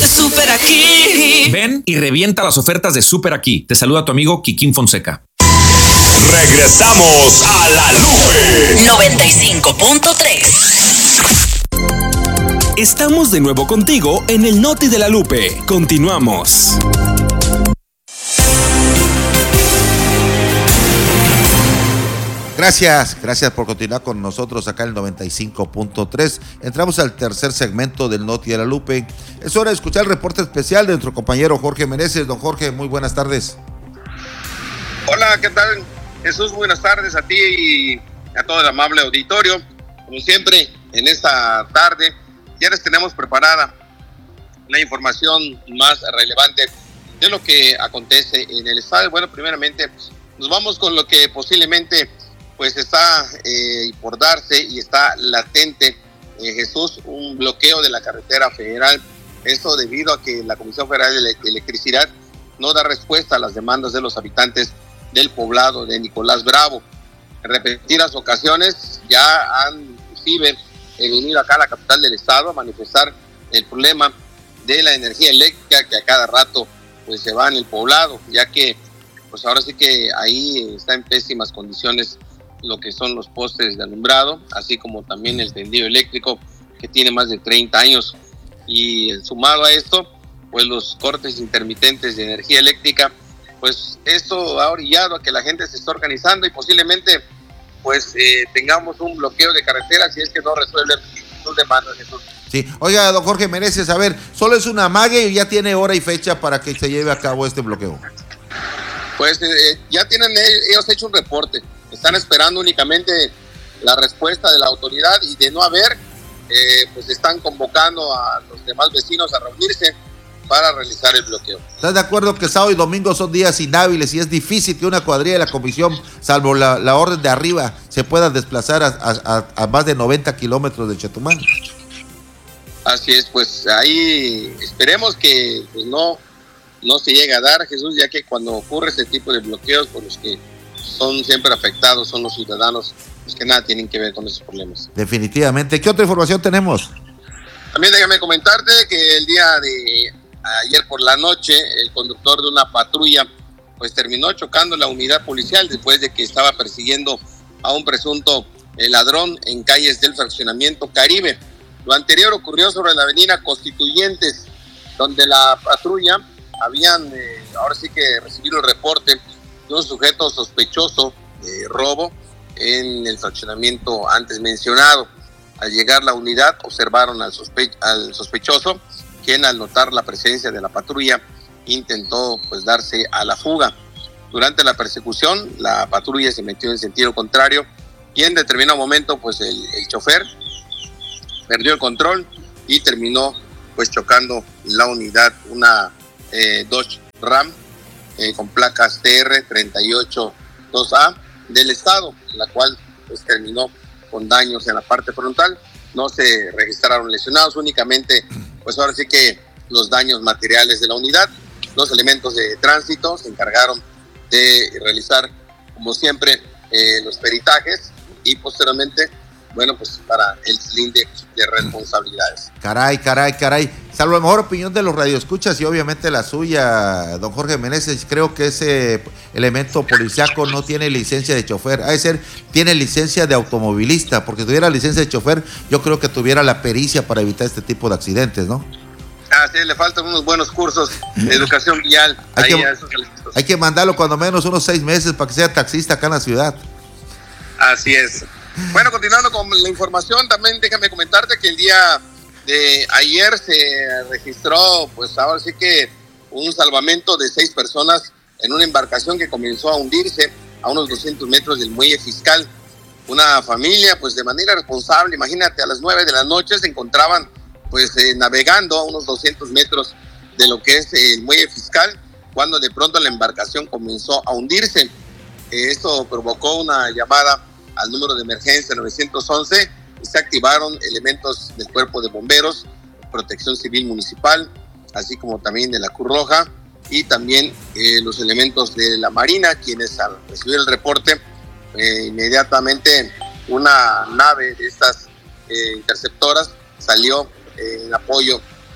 Super Aquí. Ven y revienta las ofertas de Super Aquí. Te saluda tu amigo Kikín Fonseca. Regresamos a La Lupe 95.3. Estamos de nuevo contigo en el Noti de la Lupe. Continuamos. Gracias por continuar con nosotros acá en el 95.3. Entramos al tercer segmento del Noti de la Lupe. Es hora de escuchar el reporte especial de nuestro compañero Jorge Meneses. Don Jorge, muy buenas tardes. Hola, ¿qué tal, Jesús? Buenas tardes a ti y a todo el amable auditorio. Como siempre, en esta tarde ya les tenemos preparada la información más relevante de lo que acontece en el estado. Bueno, primeramente nos vamos con lo que posiblemente pues está por darse y está latente, Jesús, un bloqueo de la carretera federal. Esto debido a que la Comisión Federal de Electricidad no da respuesta a las demandas de los habitantes del poblado de Nicolás Bravo. En repetidas ocasiones ya han inclusive venido acá a la capital del estado a manifestar el problema de la energía eléctrica que a cada rato pues se va en el poblado, ya que pues ahora sí que ahí está en pésimas condiciones lo que son los postes de alumbrado, así como también el tendido eléctrico que tiene más de 30 años. Y sumado a esto, pues los cortes intermitentes de energía eléctrica, pues esto ha orillado a que la gente se esté organizando y posiblemente pues tengamos un bloqueo de carreteras si es que no resuelven sus demandas. Sí, oiga, don Jorge Meneses, a ver, ¿solo es un amague y ya tiene hora y fecha para que se lleve a cabo este bloqueo? Pues ya tienen ellos hecho un reporte. Están esperando únicamente la respuesta de la autoridad y de no haber, pues están convocando a los demás vecinos a reunirse para realizar el bloqueo. ¿Estás de acuerdo que sábado y domingo son días inhábiles y es difícil que una cuadrilla de la comisión, salvo la orden de arriba, se pueda desplazar a más de 90 kilómetros de Chetumal? Así es, pues ahí esperemos que pues, no se llegue a dar, Jesús, ya que cuando ocurre ese tipo de bloqueos, por los que son siempre afectados son los ciudadanos, pues que nada tienen que ver con esos problemas. Definitivamente. ¿Qué otra información tenemos? También déjame comentarte que el día de ayer por la noche el conductor de una patrulla pues terminó chocando la unidad policial después de que estaba persiguiendo a un presunto ladrón en calles del fraccionamiento Caribe. Lo anterior ocurrió sobre la avenida Constituyentes, donde la patrulla habían ahora sí que recibido el reporte de un sujeto sospechoso de robo en el fraccionamiento antes mencionado. Al llegar la unidad observaron al sospechoso, quien al notar la presencia de la patrulla intentó pues darse a la fuga. Durante la persecución la patrulla se metió en sentido contrario y en determinado momento pues el chofer perdió el control y terminó pues chocando la unidad, una Dodge Ram con placas TR382A del estado, la cual pues terminó con daños en la parte frontal. No se registraron lesionados, únicamente pues ahora sí que los daños materiales de la unidad. Los elementos de tránsito se encargaron de realizar como siempre los peritajes y posteriormente bueno pues para el linde de responsabilidades. Caray. Salvo la mejor opinión de los radioescuchas y obviamente la suya, don Jorge Meneses, creo que ese elemento policiaco no tiene licencia de chofer. Ha de ser, tiene licencia de automovilista, porque si tuviera licencia de chofer, yo creo que tuviera la pericia para evitar este tipo de accidentes, ¿no? Sí, le faltan unos buenos cursos de educación vial. Hay que mandarlo cuando menos unos 6 meses para que sea taxista acá en la ciudad. Así es. Bueno, continuando con la información, también déjame comentarte que el día de ayer se registró, pues ahora sí que un salvamento de 6 personas en una embarcación que comenzó a hundirse a unos 200 metros del muelle Fiscal. Una familia, pues de manera responsable, imagínate, a las 9 de la noche se encontraban pues navegando a unos 200 metros de lo que es el muelle Fiscal, cuando de pronto la embarcación comenzó a hundirse. Esto provocó una llamada al número de emergencia 911 y se activaron elementos del Cuerpo de Bomberos, Protección Civil Municipal, así como también de la Cruz Roja y también los elementos de la Marina, quienes al recibir el reporte inmediatamente una nave de estas interceptoras salió en apoyo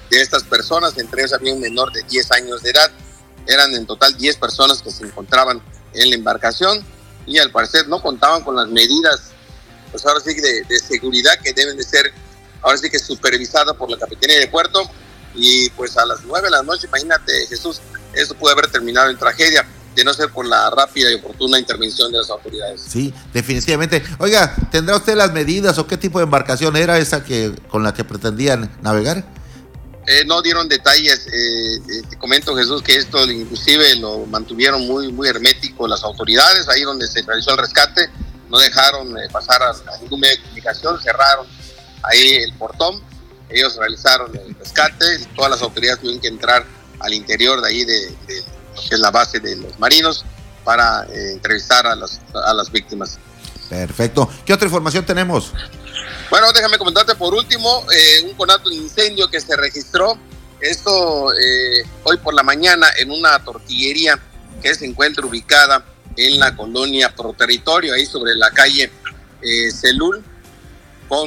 de estas personas. Entre ellas había un menor de 10 años de edad. Eran en total 10 personas que se encontraban en la embarcación y al parecer no contaban con las medidas, pues ahora sí de seguridad que deben de ser, ahora sí que supervisada por la Capitanía de Puerto. Y pues a las 9 de la noche, imagínate, Jesús, eso pudo haber terminado en tragedia, de no ser por la rápida y oportuna intervención de las autoridades. Sí, definitivamente. Oiga, ¿tendrá usted las medidas o qué tipo de embarcación era esa con la que pretendían navegar? No dieron detalles. Te comento, Jesús, que esto inclusive lo mantuvieron muy hermético las autoridades. Ahí donde se realizó el rescate, no dejaron pasar a ningún medio de comunicación, cerraron ahí el portón. Ellos realizaron el rescate, todas las autoridades tuvieron que entrar al interior de ahí de lo que es la base de los marinos para entrevistar a las víctimas. Perfecto. ¿Qué otra información tenemos? Bueno, déjame comentarte por último un conato de incendio que se registró. Esto hoy por la mañana en una tortillería que se encuentra ubicada en la colonia Pro Territorio, ahí sobre la calle Celul con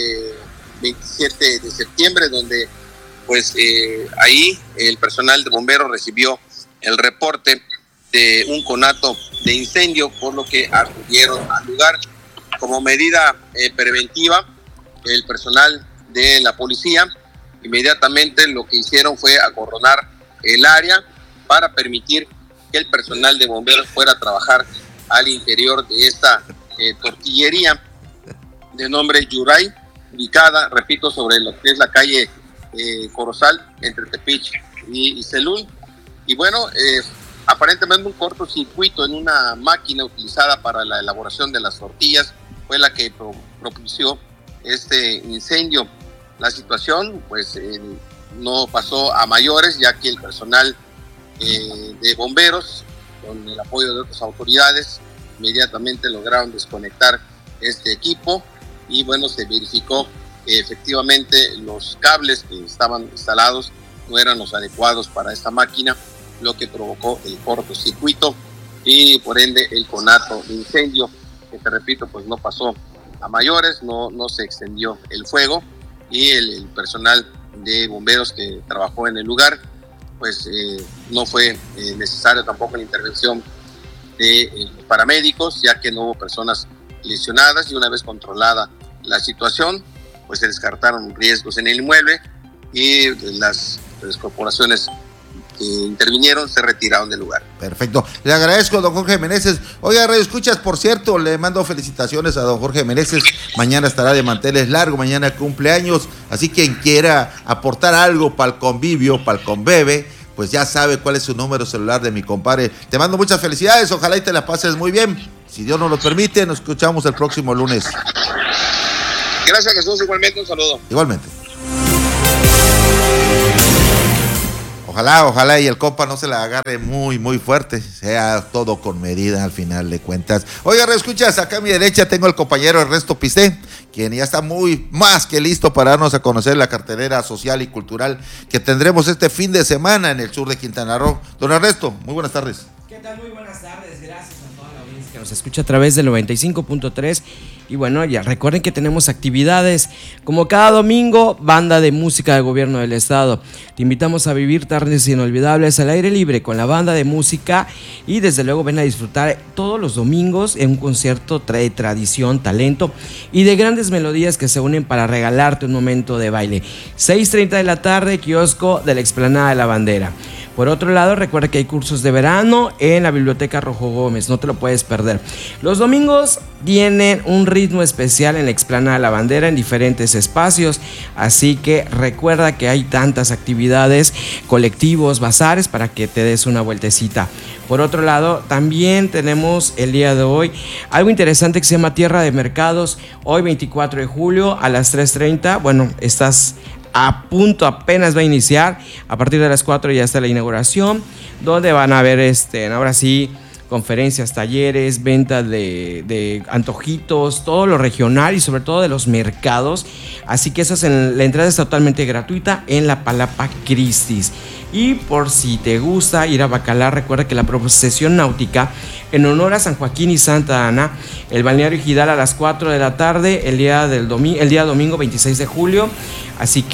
27 de septiembre, donde pues ahí el personal de bomberos recibió el reporte de un conato de incendio, por lo que acudieron al lugar. Como medida preventiva, el personal de la policía inmediatamente lo que hicieron fue acordonar el área para permitir que el personal de bomberos fuera a trabajar al interior de esta tortillería de nombre Yuray, ubicada, repito, sobre lo que es la calle Corozal, entre Tepic y Celul. Y bueno, aparentemente un cortocircuito en una máquina utilizada para la elaboración de las tortillas fue la que propició este incendio. La situación pues no pasó a mayores, ya que el personal de bomberos, con el apoyo de otras autoridades, inmediatamente lograron desconectar este equipo y bueno, se verificó que efectivamente los cables que estaban instalados no eran los adecuados para esta máquina, lo que provocó el cortocircuito y por ende el conato de incendio, que te repito, pues no pasó a mayores, no se extendió el fuego y el personal de bomberos que trabajó en el lugar, pues no fue necesaria tampoco la intervención de los paramédicos, ya que no hubo personas lesionadas y una vez controlada la situación, pues se descartaron riesgos en el inmueble y las corporaciones que intervinieron se retiraron del lugar. Perfecto. Le agradezco, don Jorge Meneses. Oiga, Radio Escuchas, por cierto, le mando felicitaciones a don Jorge Meneses. Mañana estará de manteles largo, mañana cumpleaños. Así que quien quiera aportar algo para el convivio, para el conbebe, pues ya sabe cuál es su número celular de mi compadre. Te mando muchas felicidades, ojalá y te la pases muy bien. Si Dios nos lo permite, nos escuchamos el próximo lunes. Gracias, Jesús, igualmente un saludo. Igualmente. Ojalá y el compa no se la agarre muy fuerte, sea todo con medida al final de cuentas. Oiga, reescuchas, acá a mi derecha tengo al compañero Ernesto Pisé, quien ya está más que listo para darnos a conocer la cartelera social y cultural que tendremos este fin de semana en el sur de Quintana Roo. Don Ernesto, muy buenas tardes. ¿Qué tal? Muy buenas tardes, gracias a toda la audiencia que nos escucha a través del 95.3. Y bueno, ya recuerden que tenemos actividades como cada domingo, banda de música del gobierno del estado. Te invitamos a vivir tardes inolvidables al aire libre con la banda de música y desde luego ven a disfrutar todos los domingos en un concierto de tradición, talento y de grandes melodías que se unen para regalarte un momento de baile. 6:30 de la tarde, kiosco de la Explanada de la Bandera. Por otro lado, recuerda que hay cursos de verano en la Biblioteca Rojo Gómez, no te lo puedes perder. Los domingos tienen un ritmo especial en la Explanada de la Bandera en diferentes espacios, así que recuerda que hay tantas actividades, colectivos, bazares para que te des una vueltecita. Por otro lado, también tenemos el día de hoy algo interesante que se llama Tierra de Mercados, hoy 24 de julio a las 3:30, bueno, estás a punto, apenas va a iniciar, a partir de las 4 ya está la inauguración, donde van a haber ahora sí, conferencias, talleres, venta de antojitos, todo lo regional y sobre todo de los mercados. Así que la entrada es totalmente gratuita en la Palapa Christis. Y por si te gusta ir a Bacalar, recuerda que la procesión náutica en honor a San Joaquín y Santa Ana, el balneario Ejidal a las 4 de la tarde, el día domingo 26 de julio. Así que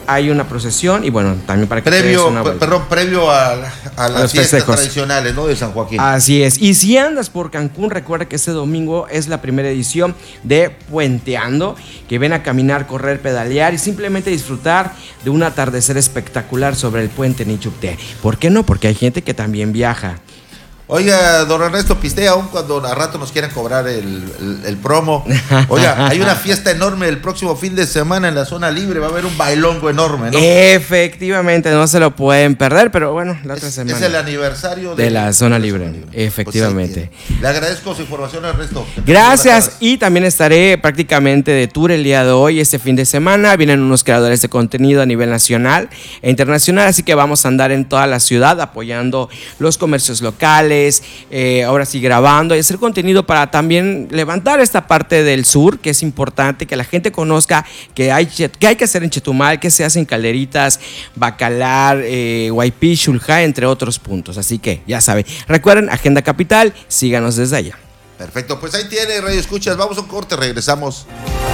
hay una procesión y bueno, también para que previo a las fiestas festejos tradicionales, ¿no?, de San Joaquín. Así es. Y si andas por Cancún, recuerda que este domingo es la primera edición de Puenteando, que ven a caminar, correr, pedalear y simplemente disfrutar de un atardecer espectacular sobre el puente Nichupté. ¿Por qué no? Porque hay gente que también viaja. Oiga, don Ernesto, pistea aún cuando a rato nos quieran cobrar el promo. Oiga, hay una fiesta enorme el próximo fin de semana en la zona libre. Va a haber un bailongo enorme, ¿no? Efectivamente, no se lo pueden perder, pero bueno, la otra semana. Es el aniversario de la zona libre. Efectivamente. Pues le agradezco su información, Ernesto. Gracias, y también estaré prácticamente de tour el día de hoy, este fin de semana. Vienen unos creadores de contenido a nivel nacional e internacional, así que vamos a andar en toda la ciudad apoyando los comercios locales. Ahora sí grabando y hacer contenido para también levantar esta parte del sur, que es importante que la gente conozca que hay que hacer en Chetumal, que se hacen Calderitas, Bacalar, Huaypí, Xulha, entre otros puntos. Así que ya saben, recuerden, Agenda Capital, síganos desde allá. Perfecto, pues ahí tiene, Radio Escuchas, vamos a un corte, regresamos.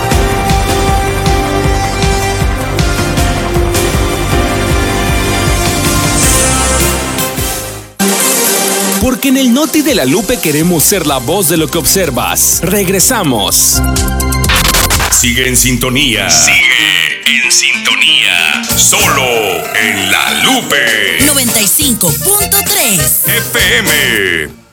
Porque en el Noti de la Lupe queremos ser la voz de lo que observas. Regresamos. Sigue en sintonía. Sigue en sintonía. Solo en la Lupe. 95.3 FM.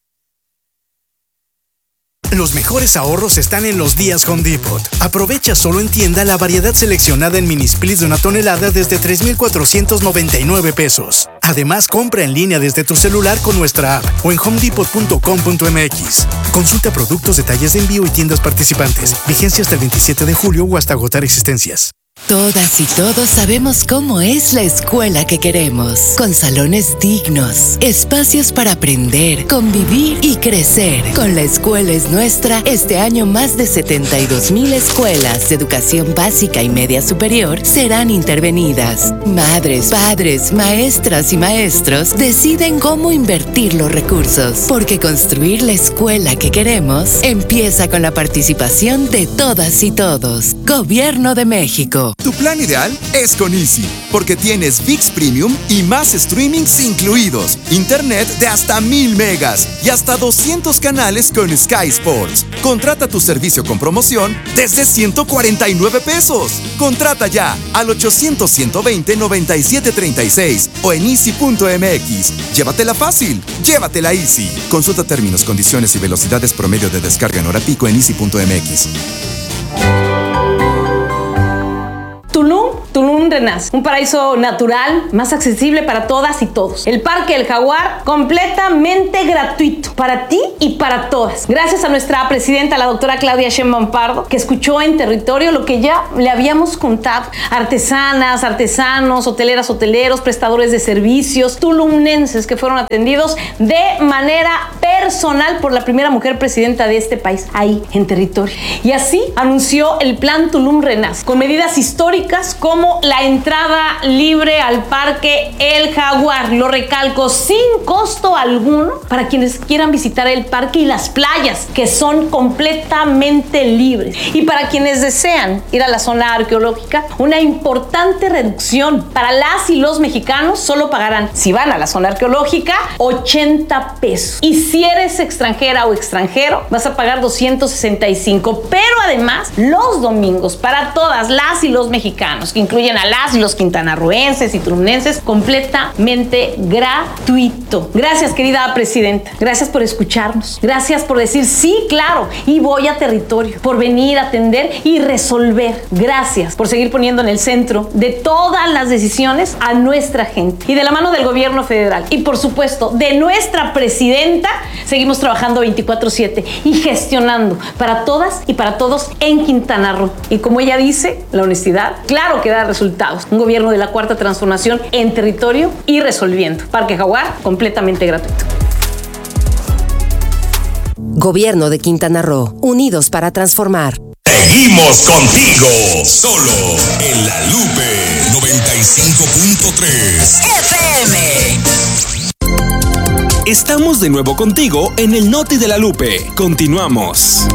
Los mejores ahorros están en los días Home Depot. Aprovecha solo en tienda la variedad seleccionada en mini splits de 1 tonelada desde 3,499 pesos. Además, compra en línea desde tu celular con nuestra app o en homedepot.com.mx. Consulta productos, detalles de envío y tiendas participantes. Vigencia hasta el 27 de julio o hasta agotar existencias. Todas y todos sabemos cómo es la escuela que queremos, con salones dignos, espacios para aprender, convivir y crecer. Con La Escuela es Nuestra, este año más de 72,000 escuelas de educación básica y media superior serán intervenidas. Madres, padres, maestras y maestros deciden cómo invertir los recursos, porque construir la escuela que queremos empieza con la participación de todas y todos. Gobierno de México. Tu plan ideal es con Easy, porque tienes ViX Premium y más streamings incluidos, internet de hasta 1000 megas y hasta 200 canales con Sky Sports. Contrata tu servicio con promoción desde 149 pesos. Contrata ya al 800-120-9736 o en easy.mx. Llévatela fácil, llévatela Easy. Consulta términos, condiciones y velocidades promedio de descarga en hora pico en easy.mx. Tulum Renace, un paraíso natural más accesible para todas y todos. El Parque El Jaguar, completamente gratuito para ti y para todas. Gracias a nuestra presidenta, la doctora Claudia Sheinbaum Pardo, que escuchó en territorio lo que ya le habíamos contado. Artesanas, artesanos, hoteleras, hoteleros, prestadores de servicios, tulumnenses que fueron atendidos de manera personal por la primera mujer presidenta de este país, ahí en territorio. Y así anunció el Plan Tulum Renace, con medidas históricas como la entrada libre al Parque El Jaguar, lo recalco, sin costo alguno para quienes quieran visitar el parque y las playas, que son completamente libres. Y para quienes desean ir a la zona arqueológica, una importante reducción. Para las y los mexicanos solo pagarán, si van a la zona arqueológica, 80 pesos. Y si eres extranjera o extranjero, vas a pagar 265. Pero además, los domingos, para todas las y los mexicanos, que incluyen a las y los quintanarroenses y tulumnenses, completamente gratuito. Gracias, querida presidenta. Gracias por escucharnos. Gracias por decir sí, claro, y voy a territorio, por venir a atender y resolver. Gracias por seguir poniendo en el centro de todas las decisiones a nuestra gente. Y de la mano del gobierno federal y, por supuesto, de nuestra presidenta, seguimos trabajando 24/7 y gestionando para todas y para todos en Quintana Roo. Y como ella dice, la honestidad, claro que da resultados. Un gobierno de la Cuarta Transformación en territorio y resolviendo. Parque Jaguar, completamente gratuito. Gobierno de Quintana Roo, unidos para transformar. Seguimos contigo, solo en la Lupe 95.3 FM. Estamos de nuevo contigo en el Noti de la Lupe. Continuamos.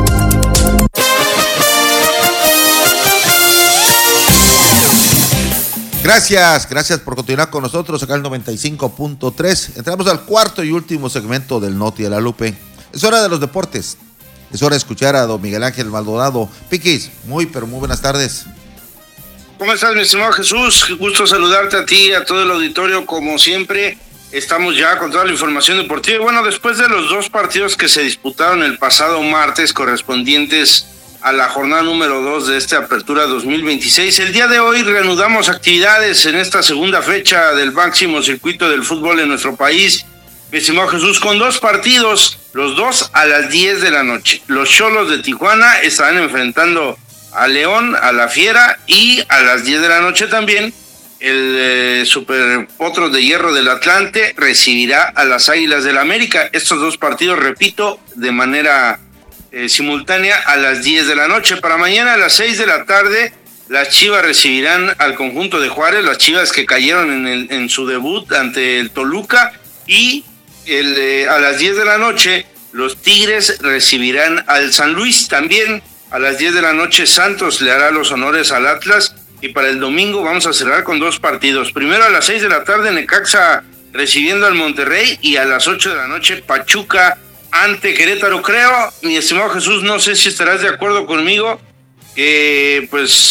Gracias por continuar con nosotros acá en el 95.3. Entramos al cuarto y último segmento del Noti de la Lupe. Es hora de los deportes. Es hora de escuchar a don Miguel Ángel Maldonado. Piquis, muy buenas tardes. ¿Cómo estás, mi estimado Jesús? Gusto saludarte a ti y a todo el auditorio, como siempre. Estamos ya con toda la información deportiva. Y bueno, después de los 2 partidos que se disputaron el pasado martes, correspondientes a la jornada número 2 de esta apertura 2026, el día de hoy reanudamos actividades en esta segunda fecha del máximo circuito del fútbol en nuestro país, mi estimado Jesús, con 2 partidos, los 2 a las 10 de la noche. Los Xolos de Tijuana estarán enfrentando a León, a la Fiera, y a las 10 de la noche también el Super Potros de Hierro del Atlante recibirá a las Águilas del América. Estos 2 partidos, repito, de manera simultánea a las 10 de la noche. Para mañana a las 6 de la tarde, las Chivas recibirán al conjunto de Juárez, las Chivas que cayeron en su debut ante el Toluca, y a las 10 de la noche los Tigres recibirán al San Luis. También a las 10 de la noche Santos le hará los honores al Atlas, y para el domingo vamos a cerrar con 2 partidos. Primero a las 6 de la tarde Necaxa recibiendo al Monterrey, y a las 8 de la noche Pachuca ante Querétaro. Creo, mi estimado Jesús, no sé si estarás de acuerdo conmigo, que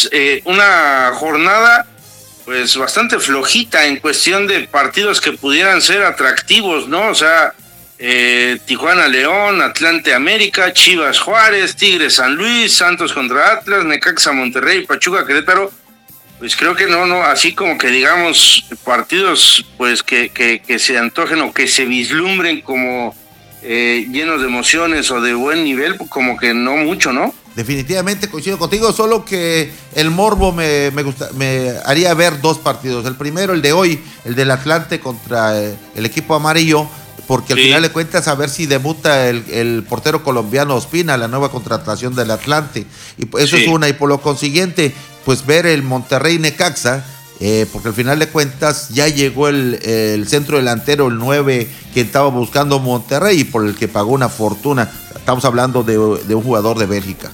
una jornada pues bastante flojita en cuestión de partidos que pudieran ser atractivos, ¿no? O sea, Tijuana León, Atlante América, Chivas Juárez, Tigres San Luis, Santos contra Atlas, Necaxa Monterrey, Pachuca Querétaro. Pues creo que no, así como que digamos partidos pues que se antojen o que se vislumbren como llenos de emociones o de buen nivel, como que no mucho, ¿no? Definitivamente coincido contigo, solo que el morbo me haría ver 2 partidos. El primero, el de hoy, el del Atlante contra el equipo amarillo, porque al final de cuentas a ver si debuta el portero colombiano Ospina, la nueva contratación del Atlante. Y eso es una, y por lo consiguiente, pues ver el Monterrey Necaxa, porque al final de cuentas ya llegó el centro delantero, el 9, que estaba buscando Monterrey y por el que pagó una fortuna. Estamos hablando de un jugador de Bélgica.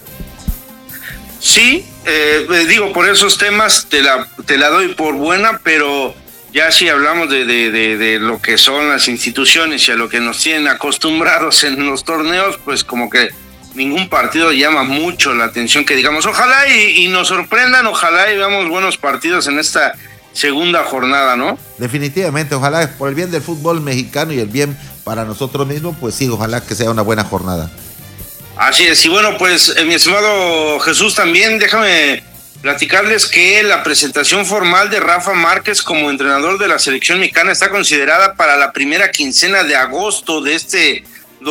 Sí, digo, por esos temas te la doy por buena, pero ya si hablamos de lo que son las instituciones y a lo que nos tienen acostumbrados en los torneos, pues como que ningún partido llama mucho la atención, que digamos, ojalá y nos sorprendan, ojalá y veamos buenos partidos en esta segunda jornada, ¿no? Definitivamente, ojalá, por el bien del fútbol mexicano y el bien para nosotros mismos, pues sí, ojalá que sea una buena jornada. Así es, y bueno, pues mi estimado Jesús, también déjame platicarles que la presentación formal de Rafa Márquez como entrenador de la selección mexicana está considerada para la primera quincena de agosto de este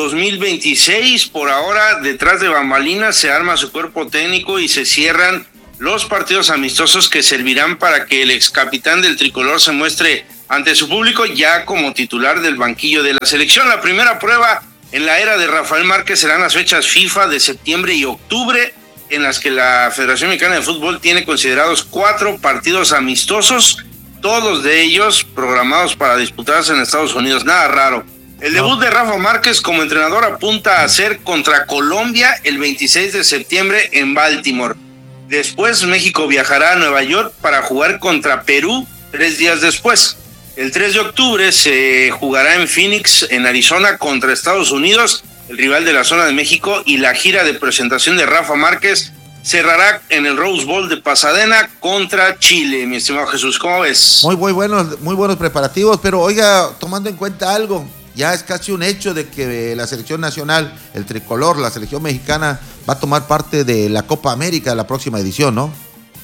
2026. Por ahora, detrás de bambalinas, se arma su cuerpo técnico y se cierran los partidos amistosos que servirán para que el ex capitán del tricolor se muestre ante su público ya como titular del banquillo de la selección. La primera prueba en la era de Rafael Márquez serán las fechas FIFA de septiembre y octubre, en las que la Federación Mexicana de Fútbol tiene considerados 4 partidos amistosos, todos de ellos programados para disputarse en Estados Unidos. Nada raro. El debut de Rafa Márquez como entrenador apunta a ser contra Colombia el 26 de septiembre en Baltimore. Después México viajará a Nueva York para jugar contra Perú 3 días después. El 3 de octubre se jugará en Phoenix, en Arizona, contra Estados Unidos, el rival de la zona de México, y la gira de presentación de Rafa Márquez cerrará en el Rose Bowl de Pasadena contra Chile. Mi estimado Jesús, ¿cómo ves? Muy buenos preparativos, pero oiga, tomando en cuenta algo, ya es casi un hecho de que la selección nacional, el tricolor, la selección mexicana, va a tomar parte de la Copa América de la próxima edición, ¿no?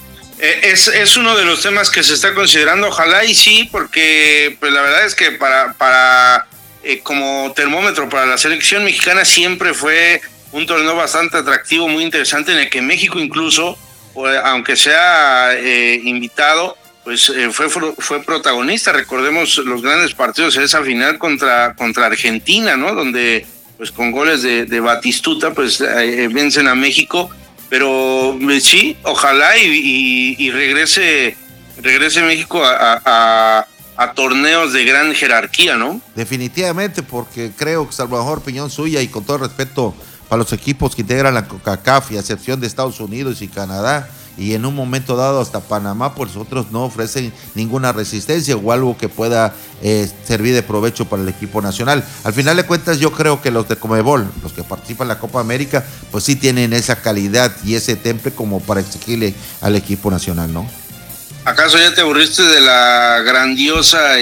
Es uno de los temas que se está considerando, ojalá y sí, porque pues la verdad es que para como termómetro para la selección mexicana siempre fue un torneo bastante atractivo, muy interesante, en el que México incluso, aunque sea invitado, pues fue protagonista. Recordemos los grandes partidos en esa final contra Argentina, ¿no? Donde pues con goles de Batistuta pues vencen a México. Pero sí, ojalá y regrese México a torneos de gran jerarquía, ¿no? Definitivamente, porque creo que Salvador opinión suya, y con todo respeto para los equipos que integran la CONCACAF, y a excepción de Estados Unidos y Canadá y en un momento dado hasta Panamá, pues otros no ofrecen ninguna resistencia o algo que pueda servir de provecho para el equipo nacional. Al final de cuentas, yo creo que los de Conmebol, los que participan en la Copa América, pues sí tienen esa calidad y ese temple como para exigirle al equipo nacional, ¿no? ¿Acaso ya te aburriste de la grandiosa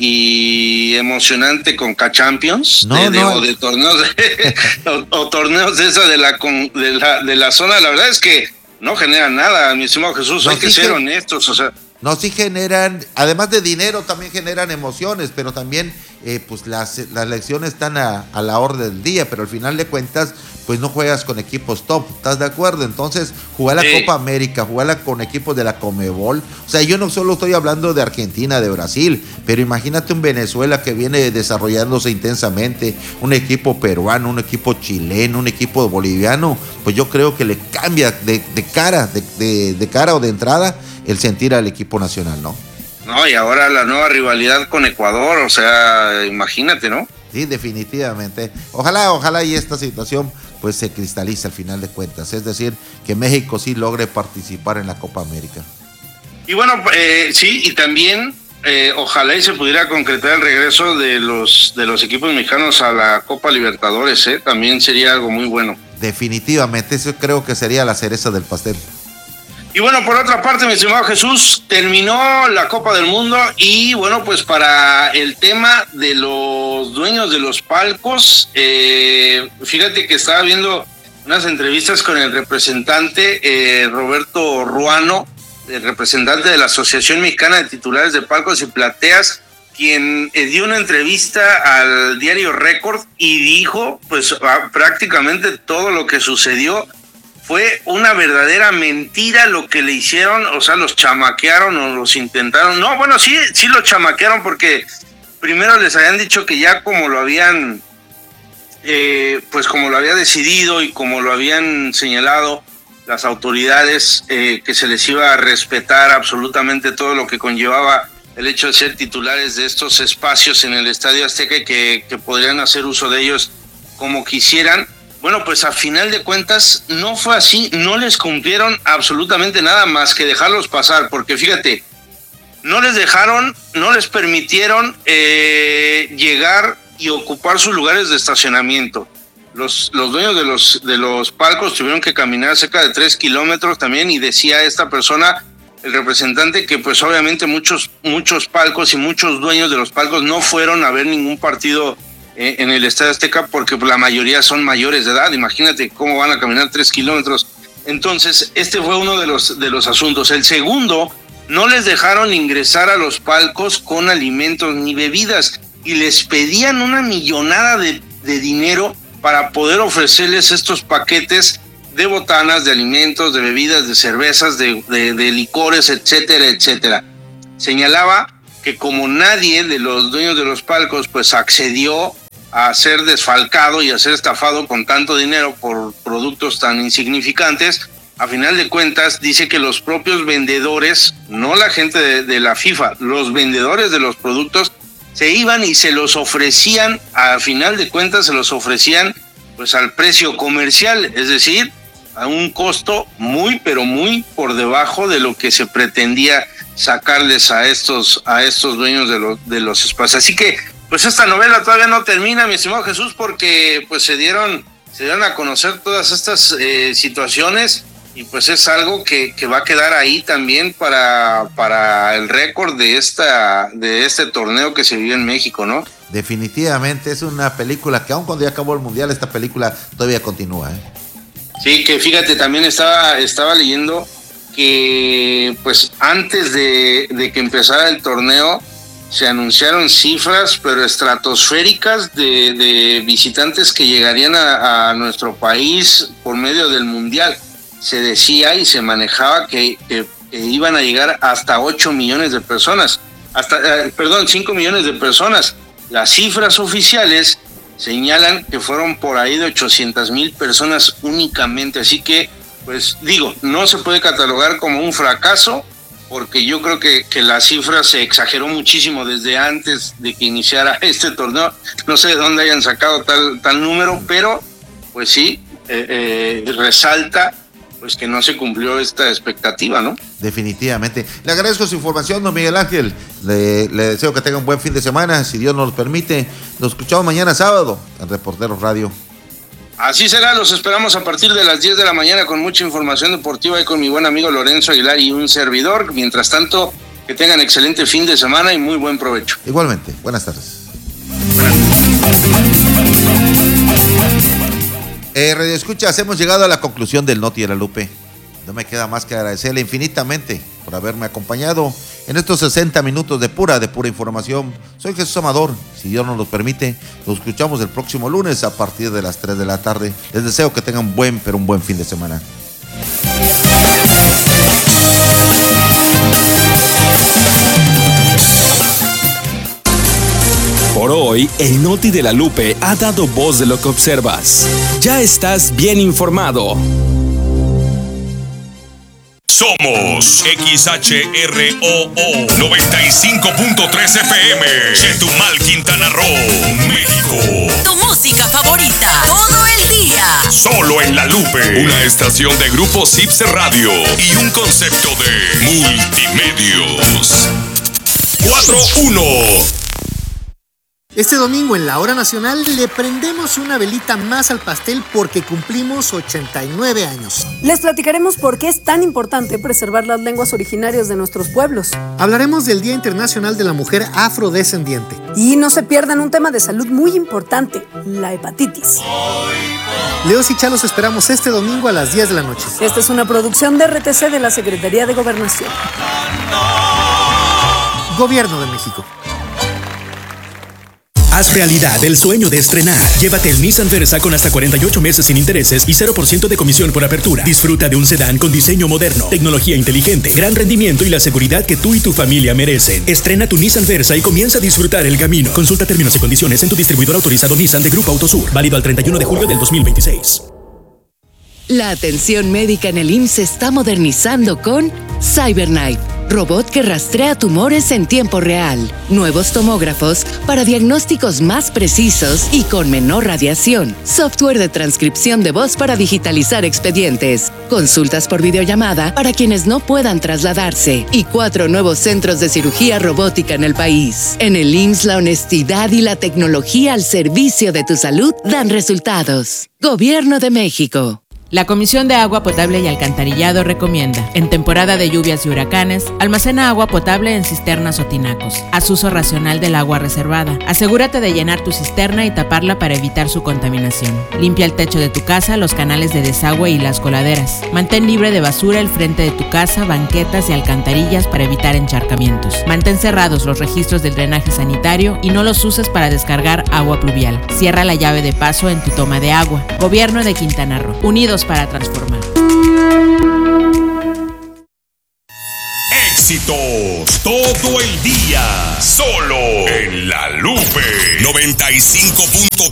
y emocionante Conca Champions? No. O de torneos o torneos de esa de la zona. La verdad es que no generan nada, mi estimado Jesús. Hay que ser honestos, o sea. No, sí generan, además de dinero, también generan emociones, pero también pues las lecciones están a la orden del día, pero al final de cuentas, pues no juegas con equipos top, ¿estás de acuerdo? Entonces, jugar la Copa América, jugarla con equipos de la Conmebol, o sea, yo no solo estoy hablando de Argentina, de Brasil, pero imagínate un Venezuela que viene desarrollándose intensamente, un equipo peruano, un equipo chileno, un equipo boliviano, pues yo creo que le cambia de cara o de entrada el sentir al equipo nacional, ¿no? No, y ahora la nueva rivalidad con Ecuador, o sea, imagínate, ¿no? Sí, definitivamente. Ojalá y esta situación pues se cristalice al final de cuentas, es decir, que México sí logre participar en la Copa América. Y bueno, sí, y también ojalá y se pudiera concretar el regreso de los equipos mexicanos a la Copa Libertadores, también sería algo muy bueno. Definitivamente, eso creo que sería la cereza del pastel. Y bueno, por otra parte, mi estimado Jesús, terminó la Copa del Mundo y bueno, pues para el tema de los dueños de los palcos, fíjate que estaba viendo unas entrevistas con el representante Roberto Ruano, el representante de la Asociación Mexicana de Titulares de Palcos y Plateas, quien dio una entrevista al diario Récord y dijo pues prácticamente todo lo que sucedió. Fue una verdadera mentira lo que le hicieron, o sea, los chamaquearon o los intentaron. No, bueno, sí los chamaquearon porque primero les habían dicho que ya como lo habían, pues como lo había decidido y como lo habían señalado las autoridades, que se les iba a respetar absolutamente todo lo que conllevaba el hecho de ser titulares de estos espacios en el Estadio Azteca y que podrían hacer uso de ellos como quisieran. Bueno, pues a final de cuentas no fue así, no les cumplieron absolutamente nada más que dejarlos pasar, porque fíjate, no les permitieron llegar y ocupar sus lugares de estacionamiento. Los dueños de los palcos tuvieron que caminar cerca de 3 kilómetros también, y decía esta persona, el representante, que pues obviamente muchos palcos y muchos dueños de los palcos no fueron a ver ningún partido en el Estadio Azteca porque la mayoría son mayores de edad. Imagínate cómo van a caminar 3 kilómetros. Entonces, este fue uno de los asuntos. El segundo, no les dejaron ingresar a los palcos con alimentos ni bebidas y les pedían una millonada de dinero para poder ofrecerles estos paquetes de botanas, de alimentos, de bebidas, de cervezas, de licores, etcétera, etcétera. Señalaba que como nadie de los dueños de los palcos pues accedió a ser desfalcado y a ser estafado con tanto dinero por productos tan insignificantes, a final de cuentas dice que los propios vendedores, no la gente de la FIFA, los vendedores de los productos se iban y se los ofrecían, a final de cuentas se los ofrecían pues al precio comercial, es decir, a un costo muy pero muy por debajo de lo que se pretendía sacarles a estos dueños de los espacios. Así que pues esta novela todavía no termina, mi estimado Jesús, porque pues se dieron a conocer todas estas situaciones, y pues es algo que va a quedar ahí también para el récord de este torneo que se vivió en México, ¿no? Definitivamente es una película que aun cuando ya acabó el Mundial, esta película todavía continúa, Sí, que fíjate, también estaba leyendo que pues antes de que empezara el torneo se anunciaron cifras pero estratosféricas de visitantes que llegarían a nuestro país por medio del Mundial. Se decía y se manejaba que iban a llegar hasta 8 millones de personas, 5 millones de personas. Las cifras oficiales señalan que fueron por ahí de 800,000 personas únicamente, así que pues digo, no se puede catalogar como un fracaso, porque yo creo que la cifra se exageró muchísimo desde antes de que iniciara este torneo. No sé de dónde hayan sacado tal número, pero pues sí, resalta pues que no se cumplió esta expectativa, ¿no? Definitivamente. Le agradezco su información, don Miguel Ángel. Le deseo que tenga un buen fin de semana, si Dios nos lo permite. Nos escuchamos mañana sábado en Reporteros Radio. Así será, los esperamos a partir de las 10 de la mañana con mucha información deportiva y con mi buen amigo Lorenzo Aguilar y un servidor. Mientras tanto, que tengan excelente fin de semana y muy buen provecho. Igualmente, buenas tardes. Radio Escuchas, hemos llegado a la conclusión del Noti de la Lupe. No me queda más que agradecerle infinitamente por haberme acompañado en estos 60 minutos de pura información. Soy Jesús Amador, si Dios nos lo permite, nos escuchamos el próximo lunes a partir de las 3 de la tarde. Les deseo que tengan un buen fin de semana. Por hoy, el Noti de la Lupe ha dado voz de lo que observas. Ya estás bien informado. Somos XHROO 95.3 FM, Chetumal, Quintana Roo, México. Tu música favorita, todo el día. Solo en La Lupe, una estación de Grupo Cipse Radio y un concepto de multimedios. 4-1. Este domingo en la Hora Nacional le prendemos una velita más al pastel porque cumplimos 89 años. Les platicaremos por qué es tan importante preservar las lenguas originarias de nuestros pueblos. Hablaremos del Día Internacional de la Mujer Afrodescendiente. Y no se pierdan un tema de salud muy importante, la hepatitis. Leos y Chalos esperamos este domingo a las 10 de la noche. Esta es una producción de RTC de la Secretaría de Gobernación. Gobierno de México. Haz realidad el sueño de estrenar. Llévate el Nissan Versa con hasta 48 meses sin intereses y 0% de comisión por apertura. Disfruta de un sedán con diseño moderno, tecnología inteligente, gran rendimiento y la seguridad que tú y tu familia merecen. Estrena tu Nissan Versa y comienza a disfrutar el camino. Consulta términos y condiciones en tu distribuidor autorizado Nissan de Grupo Autosur. Válido al 31 de julio del 2026. La atención médica en el IMSS se está modernizando con CyberKnife, robot que rastrea tumores en tiempo real, nuevos tomógrafos para diagnósticos más precisos y con menor radiación, software de transcripción de voz para digitalizar expedientes, consultas por videollamada para quienes no puedan trasladarse y 4 nuevos centros de cirugía robótica en el país. En el IMSS, la honestidad y la tecnología al servicio de tu salud dan resultados. Gobierno de México. La Comisión de Agua Potable y Alcantarillado recomienda, en temporada de lluvias y huracanes, almacena agua potable en cisternas o tinacos. Haz uso racional del agua reservada. Asegúrate de llenar tu cisterna y taparla para evitar su contaminación. Limpia el techo de tu casa, los canales de desagüe y las coladeras. Mantén libre de basura el frente de tu casa, banquetas y alcantarillas para evitar encharcamientos. Mantén cerrados los registros del drenaje sanitario y no los uses para descargar agua pluvial. Cierra la llave de paso en tu toma de agua. Gobierno de Quintana Roo. Unidos para transformar. Éxitos todo el día, solo en La Lupe 95.3.